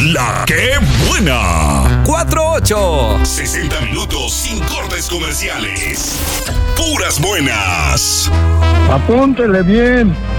La que buena. 4-8. 60 minutos sin cortes comerciales. Puras buenas. Apúntele bien.